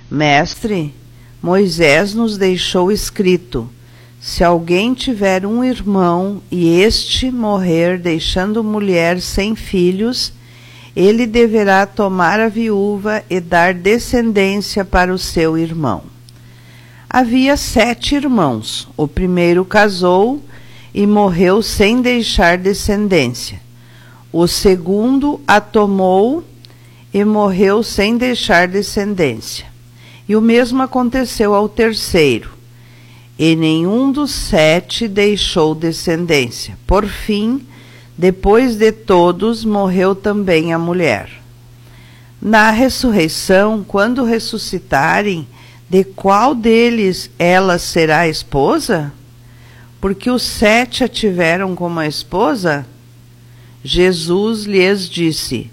Mestre, Moisés nos deixou escrito: se alguém tiver um irmão e este morrer deixando mulher sem filhos, ele deverá tomar a viúva e dar descendência para o seu irmão. Havia 7 irmãos. O primeiro casou e morreu sem deixar descendência. O segundo a tomou e morreu sem deixar descendência. E o mesmo aconteceu ao terceiro. E nenhum dos 7 deixou descendência. Por fim, depois de todos, morreu também a mulher. Na ressurreição, quando ressuscitarem, de qual deles ela será esposa? Porque os 7 a tiveram como a esposa? Jesus lhes disse: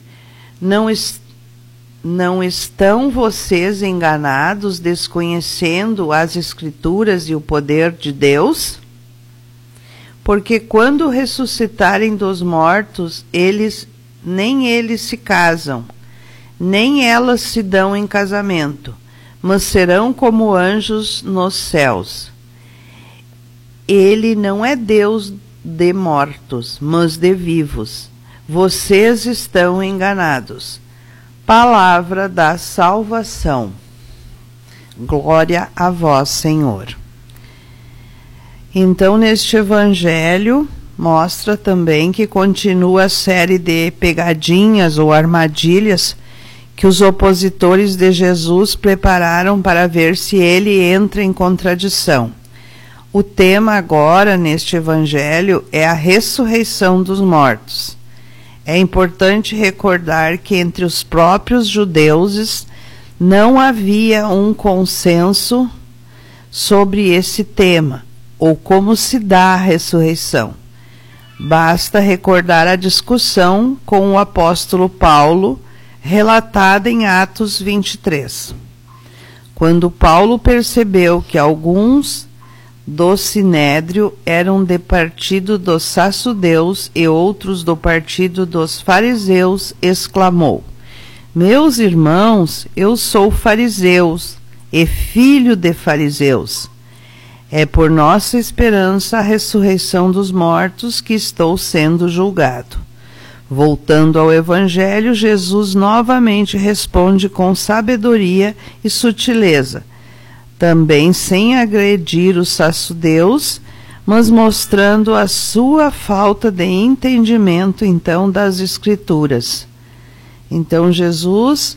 Não estão vocês enganados, desconhecendo as Escrituras e o poder de Deus? Porque quando ressuscitarem dos mortos, nem eles se casam, nem elas se dão em casamento, mas serão como anjos nos céus. Ele não é Deus de mortos, mas de vivos. Vocês estão enganados. Palavra da salvação. Glória a vós, Senhor. Então, neste evangelho, mostra também que continua a série de pegadinhas ou armadilhas que os opositores de Jesus prepararam para ver se ele entra em contradição. O tema agora, neste evangelho, é a ressurreição dos mortos. É importante recordar que entre os próprios judeus não havia um consenso sobre esse tema, ou como se dá a ressurreição. Basta recordar a discussão com o apóstolo Paulo, relatada em Atos 23. Quando Paulo percebeu que alguns do Sinédrio eram de partido dos saduceus e outros do partido dos fariseus, exclamou: Meus irmãos, eu sou fariseus e filho de fariseus. É por nossa esperança a ressurreição dos mortos que estou sendo julgado. Voltando ao Evangelho, Jesus novamente responde com sabedoria e sutileza, também sem agredir os saduceus, mas mostrando a sua falta de entendimento, então, das Escrituras. Então, Jesus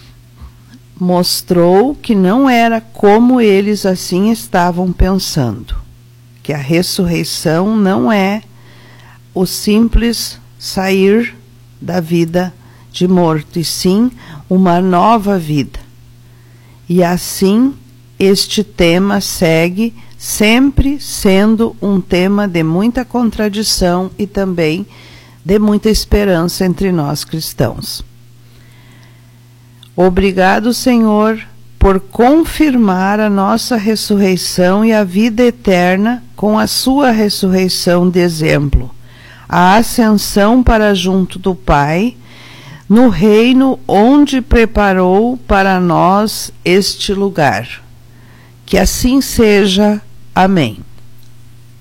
mostrou que não era como eles assim estavam pensando, que a ressurreição não é o simples sair da vida de morto, e sim uma nova vida. E assim, este tema segue sempre sendo um tema de muita contradição e também de muita esperança entre nós cristãos. Obrigado, Senhor, por confirmar a nossa ressurreição e a vida eterna com a sua ressurreição de exemplo, a ascensão para junto do Pai, no reino onde preparou para nós este lugar. Que assim seja. Amém.